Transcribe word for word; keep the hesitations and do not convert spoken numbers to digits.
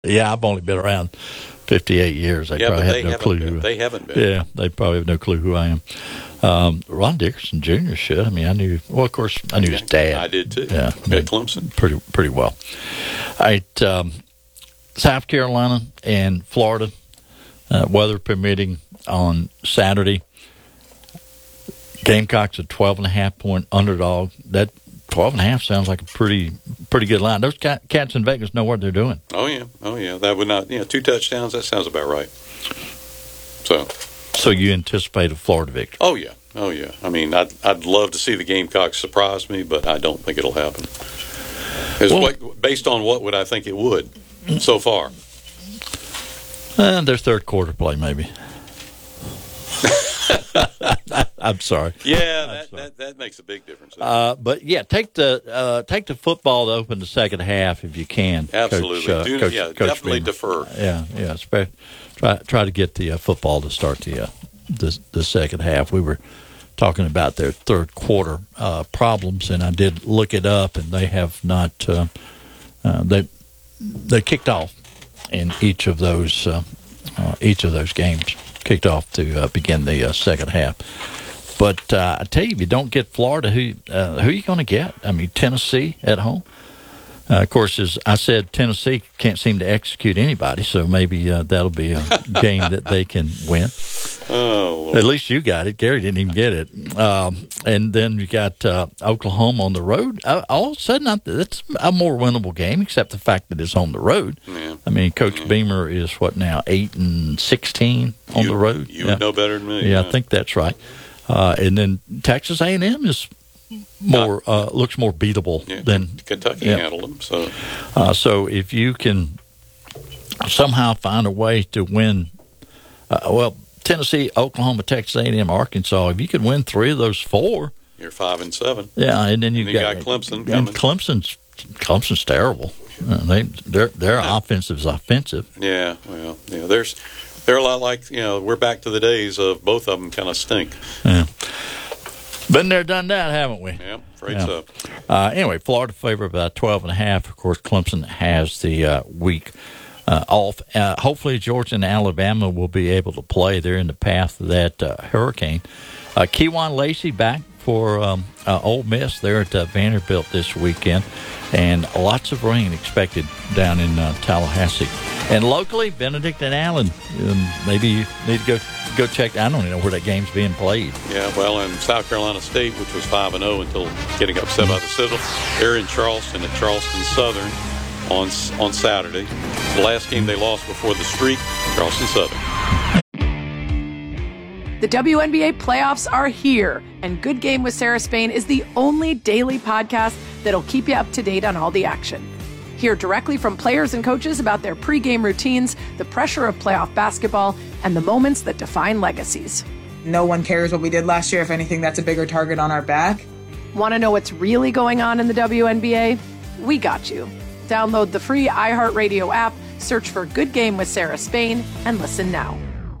Yeah, I've only been around fifty-eight years. They yeah, probably but have they no clue. Been. Who, they haven't been. Yeah, they probably have no clue who I am. Um, Ron Dickerson Junior should. I mean, I knew. Well, of course, I knew yeah, his dad. I did too. Yeah, at Clemson, pretty pretty well. All right, um, South Carolina and Florida, uh, weather permitting on Saturday. Gamecocks a twelve and a half point underdog. That twelve and a half sounds like a pretty pretty good line. Those cat, cats in Vegas know what they're doing. Oh yeah, oh yeah. That would not, you know, two touchdowns. That sounds about right. So, so you anticipate a Florida victory? Oh yeah, oh yeah. I mean, I'd I'd love to see the Gamecocks surprise me, but I don't think it'll happen. Well, what, based on what would I think it would so far? Uh, their third quarter play, maybe. I'm sorry. Yeah, I'm that, sorry. that that makes a big difference. Uh, but yeah, take the uh, take the football to open the second half if you can. Absolutely, Coach, uh, Do, Coach, yeah, Coach definitely Beamer. defer. Yeah, yeah. Spe- try try to get the uh, football to start the, uh, the the second half. We were talking about their third quarter uh, problems, and I did look it up, and they have not. Uh, uh, they they kicked off in each of those uh, uh, each of those games. Kicked off to uh, begin the uh, second half. But uh, I tell you, if you don't get Florida, who uh, who are you going to get? I mean, Tennessee at home. Uh, of course, as I said, Tennessee can't seem to execute anybody, so maybe uh, that'll be a game that they can win. Oh, Lord. At least you got it. Gary didn't even get it. Um, and then you got uh, Oklahoma on the road. Uh, all of a sudden, I, that's a more winnable game, except the fact that it's on the road. Yeah. I mean, Coach yeah. Beamer is what now, eight and sixteen on you, the road. You yeah. would know better than me. Yeah, yeah. I think that's right. Uh, and then Texas A and M is more uh, looks more beatable yeah, than Kentucky yeah. handled them. So, uh, so if you can somehow find a way to win, uh, well, Tennessee, Oklahoma, Texas A and M, Arkansas. If you could win three of those four, you're five and seven. Yeah, and then you and got, got Clemson. And coming. Clemson's Clemson's terrible. Uh, they their their yeah. offensive is offensive. Yeah, well, yeah, there's. They're a lot like, you know, we're back to the days of both of them kind of stink. Yeah. Been there, done that, haven't we? Yeah, afraid yeah. so. Uh, anyway, Florida favor about twelve and a half. Of course, Clemson has the uh, week uh, off. Uh, hopefully, Georgia and Alabama will be able to play. They're in the path of that uh, hurricane. Uh, Kejuan Lacey back for um, uh, Ole Miss. They're at uh, Vanderbilt this weekend. And lots of rain expected down in uh, Tallahassee. And locally, Benedict and Allen. Um, maybe you need to go go check. I don't even know where that game's being played. Yeah, well, in South Carolina State, which was five and zero until getting upset by the Citadel, they're in Charleston at Charleston Southern on on Saturday. The last game they lost before the streak, Charleston Southern. The W N B A playoffs are here, and Good Game with Sarah Spain is the only daily podcast that'll keep you up to date on all the action. Hear directly from players and coaches about their pregame routines, the pressure of playoff basketball, and the moments that define legacies. No one cares what we did last year. If anything, that's a bigger target on our back. Want to know what's really going on in the W N B A? We got you. Download the free iHeartRadio app, search for Good Game with Sarah Spain, and listen now.